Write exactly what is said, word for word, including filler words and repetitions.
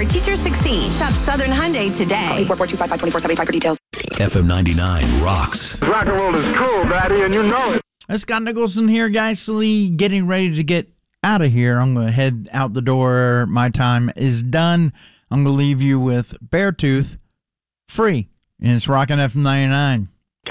more. Teachers succeed. Shop Southern Hyundai today. four four two five five two four seven five for details. F M ninety-nine rocks. Rock and roll is cool, Daddy, and you know it. It's Scott Nicholson here, guys. Getting ready to get out of here. I'm going to head out the door. My time is done. I'm going to leave you with Beartooth, Free. And it's rocking F M ninety-nine.